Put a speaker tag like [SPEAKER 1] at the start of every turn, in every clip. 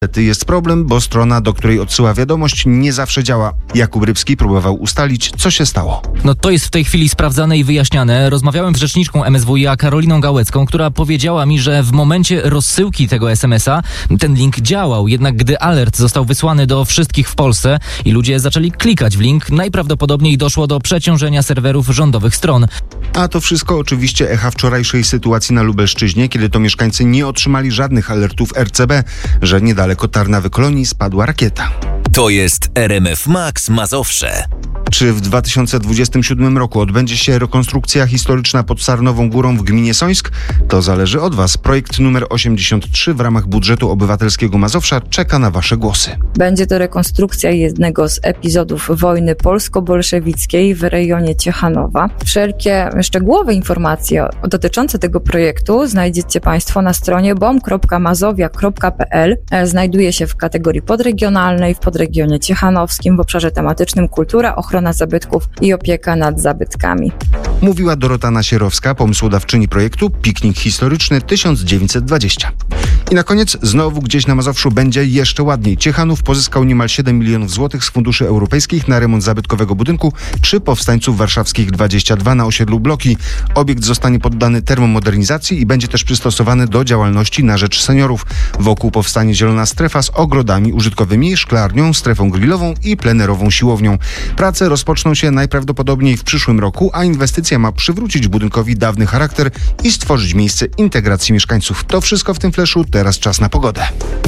[SPEAKER 1] Jest problem, bo strona, do której odsyła wiadomość, nie zawsze działa. Jakub Rybski próbował ustalić, co się stało.
[SPEAKER 2] To jest w tej chwili sprawdzane i wyjaśniane. Rozmawiałem z rzeczniczką MSWiA Karoliną Gałecką, która powiedziała mi, że w momencie rozsyłki tego SMS-a ten link działał. Jednak gdy alert został wysłany do wszystkich w Polsce i ludzie zaczęli klikać w link, najprawdopodobniej doszło do przeciążenia serwerów rządowych stron.
[SPEAKER 1] A to wszystko oczywiście echa wczorajszej sytuacji na Lubelszczyźnie, kiedy to mieszkańcy nie otrzymali żadnych alertów RCB, że niedaleko Tarnawy Kolonii spadła rakieta.
[SPEAKER 3] To jest RMF Max Mazowsze.
[SPEAKER 1] Czy w 2027 roku odbędzie się rekonstrukcja historyczna pod Sarnową Górą w gminie Sońsk? To zależy od Was. Projekt numer 83 w ramach budżetu obywatelskiego Mazowsza czeka na Wasze głosy.
[SPEAKER 4] Będzie to rekonstrukcja jednego z epizodów wojny polsko-bolszewickiej w rejonie Ciechanowa. Wszelkie szczegółowe informacje dotyczące tego projektu znajdziecie Państwo na stronie bom.mazowia.pl. Znajduje się w kategorii podregionalnej w podregionie ciechanowskim w obszarze tematycznym kultura, ochrona zabytków i opieka nad zabytkami.
[SPEAKER 1] Mówiła Dorota Nasierowska, pomysłodawczyni projektu Piknik Historyczny 1920. I na koniec znowu gdzieś na Mazowszu będzie jeszcze ładniej. Ciechanów pozyskał niemal 7 milionów złotych z funduszy europejskich na remont zabytkowego budynku przy Powstańców Warszawskich 22 na osiedlu Bloki. Obiekt zostanie poddany termomodernizacji i będzie też przystosowany do działalności na rzecz seniorów. Wokół powstanie zielona strefa z ogrodami użytkowymi, szklarnią, strefą grillową i plenerową siłownią. Prace rozpoczną się najprawdopodobniej w przyszłym roku, a inwestycja ma przywrócić budynkowi dawny charakter i stworzyć miejsce integracji mieszkańców. To wszystko w tym fleszu, teraz czas na pogodę.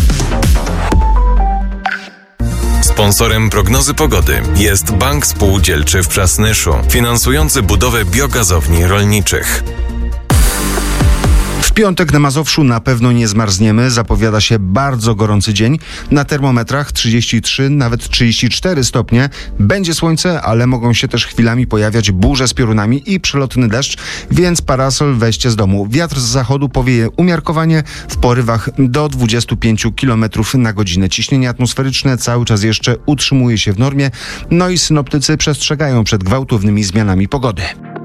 [SPEAKER 5] Sponsorem prognozy pogody jest Bank Spółdzielczy w Przasnyszu, finansujący budowę biogazowni rolniczych.
[SPEAKER 1] W piątek na Mazowszu na pewno nie zmarzniemy. Zapowiada się bardzo gorący dzień. Na termometrach 33, nawet 34 stopnie. Będzie słońce, ale mogą się też chwilami pojawiać burze z piorunami i przelotny deszcz, więc parasol weźcie z domu. Wiatr z zachodu powieje umiarkowanie w porywach do 25 km na godzinę. Ciśnienie atmosferyczne cały czas jeszcze utrzymuje się w normie. No i synoptycy przestrzegają przed gwałtownymi zmianami pogody.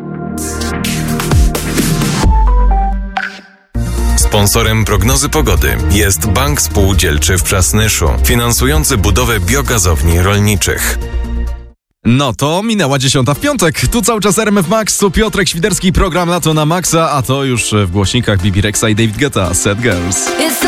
[SPEAKER 5] Sponsorem prognozy pogody jest Bank Spółdzielczy w Przasnyszu, finansujący budowę biogazowni rolniczych.
[SPEAKER 6] No to minęła 10 w piątek. Tu cały czas RMF Max, tu Piotrek Świderski, program Lato na Maxa, a to już w głośnikach Bibi Rexa i David Guetta, Sad Girls.